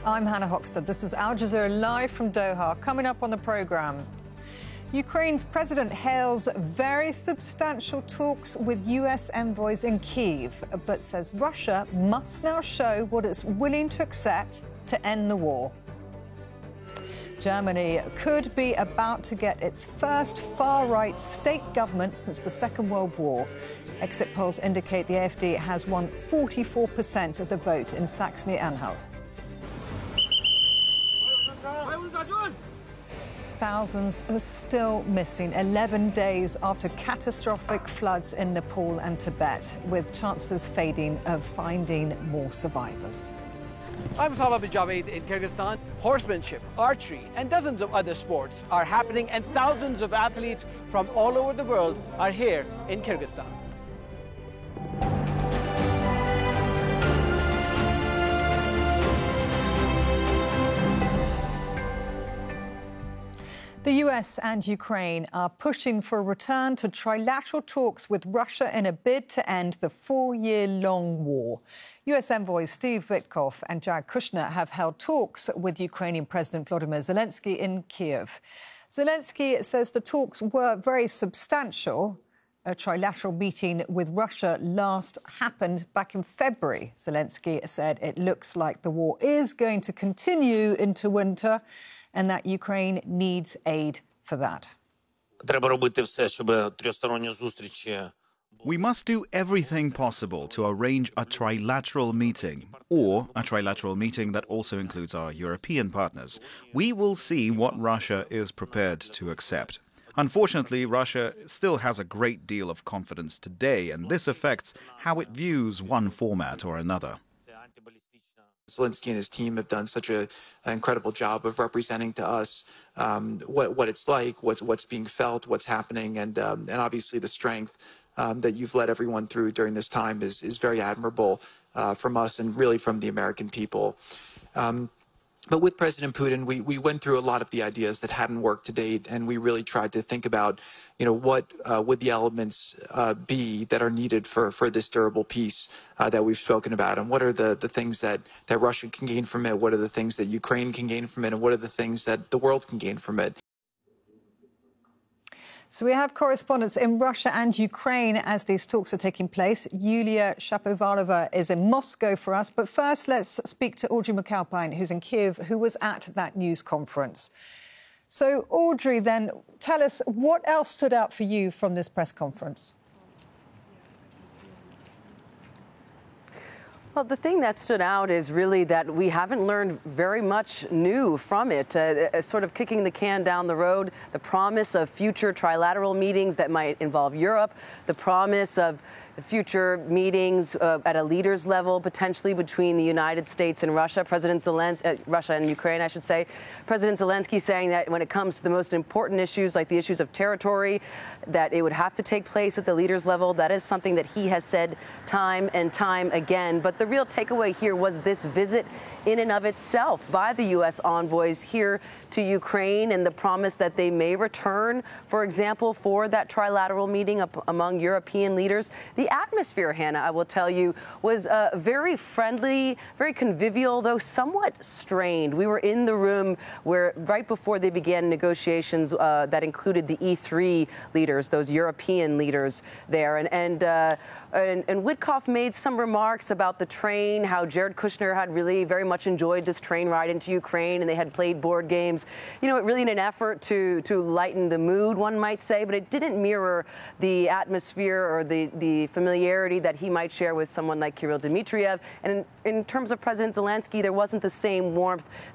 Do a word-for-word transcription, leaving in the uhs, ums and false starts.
I'm Hannah Hoxton. This is Al Jazeera live from Doha. Coming up on the programme, Ukraine's president hails very substantial talks with U S envoys in Kyiv, but says Russia must now show what it's willing to accept to end the war. Germany could be about to get its first far-right state government since the Second World War. Exit polls indicate the A F D has won forty-four percent of the vote in Saxony-Anhalt. Thousands are still missing eleven days after catastrophic floods in Nepal and Tibet, with chances fading of finding more survivors. I'm Salva Bijavid in Kyrgyzstan. Horsemanship, archery, and dozens of other sports are happening, and thousands of athletes from all over the world are here in Kyrgyzstan. The U S and Ukraine are pushing for a return to trilateral talks with Russia in a bid to end the four-year-long war. U S envoys Steve Witkoff and Jared Kushner have held talks with Ukrainian President Volodymyr Zelensky in Kyiv. Zelensky says the talks were very substantial. A trilateral meeting with Russia last happened back in February. Zelensky said it looks like the war is going to continue into winter and that Ukraine needs aid for that. We must do everything possible to arrange a trilateral meeting, or a trilateral meeting that also includes our European partners. We will see what Russia is prepared to accept. Unfortunately, Russia still has a great deal of confidence today, and this affects how it views one format or another. Zelensky and his team have done such a, an incredible job of representing to us um, what, what it's like, what's, what's being felt, what's happening, and, um, and obviously the strength um, that you've led everyone through during this time is, is very admirable uh, from us and really from the American people. Um, But with President Putin, we, we went through a lot of the ideas that hadn't worked to date, and we really tried to think about, you know, what uh, would the elements uh, be that are needed for, for this durable peace uh, that we've spoken about, and what are the, the things that, that Russia can gain from it, what are the things that Ukraine can gain from it, and what are the things that the world can gain from it. So we have correspondents in Russia and Ukraine as these talks are taking place. Yulia Shapovalova is in Moscow for us. But first, let's speak to Audrey McAlpine, who's in Kyiv, who was at that news conference. So, Audrey, then, tell us what else stood out for you from this press conference? Well, the thing that stood out is really that we haven't learned very much new from it, uh, sort of kicking the can down the road, the promise of future trilateral meetings that might involve Europe, the promise of future meetings uh, at a leaders level, potentially between the United States and Russia, President Zelensky, uh, Russia and Ukraine, I should say. President Zelensky saying that when it comes to the most important issues, like the issues of territory, that it would have to take place at the leaders level. That is something that he has said time and time again. But the real takeaway here was this visit in and of itself by the U S envoys here to Ukraine and the promise that they may return, for example, for that trilateral meeting up among European leaders. The atmosphere, Hannah, I will tell you, was uh, very friendly, very convivial, though somewhat strained. We were in the room where right before they began negotiations uh, that included the E three leaders, those European leaders there. And, and, uh, and, and Witkoff made some remarks about the train, how Jared Kushner had really very much enjoyed this train ride into Ukraine, and they had played board games. You know, really in an effort to, to lighten the mood, one might say, but it didn't mirror the atmosphere or the, the familiarity that he might share with someone like Kirill Dmitriev. And in, in terms of President Zelensky, there wasn't the same warmth